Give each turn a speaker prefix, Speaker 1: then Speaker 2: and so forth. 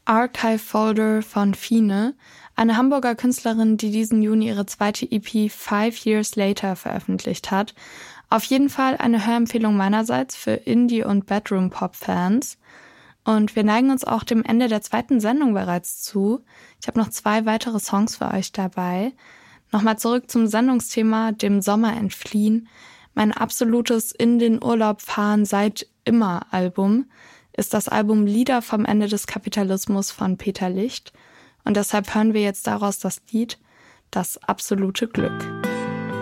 Speaker 1: Archive Folder von Fine, eine Hamburger Künstlerin, die diesen Juni ihre zweite EP 5 Years Later veröffentlicht hat. Auf jeden Fall eine Hörempfehlung meinerseits für Indie- und Bedroom-Pop-Fans. Und wir neigen uns auch dem Ende der zweiten Sendung bereits zu. Ich habe noch 2 weitere Songs für euch dabei. Nochmal zurück zum Sendungsthema, dem Sommer entfliehen. Mein absolutes In den Urlaub fahren seit immer Album ist das Album Lieder vom Ende des Kapitalismus von Peter Licht. Und deshalb hören wir jetzt daraus das Lied Das absolute Glück.